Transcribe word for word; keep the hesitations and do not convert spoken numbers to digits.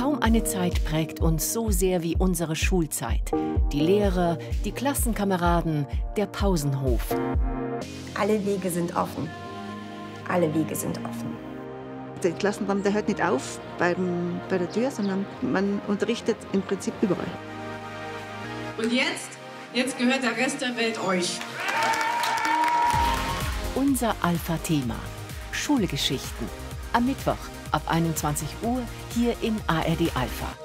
Kaum eine Zeit prägt uns so sehr wie unsere Schulzeit. Die Lehrer, die Klassenkameraden, der Pausenhof. Alle Wege sind offen. Alle Wege sind offen. Der Klassenraum, der hört nicht auf beim, bei der Tür, sondern man unterrichtet im Prinzip überall. Und jetzt? Jetzt gehört der Rest der Welt euch. Unser Alpha-Thema. Schulgeschichten. Am Mittwoch ab einundzwanzig Uhr hier in A R D Alpha.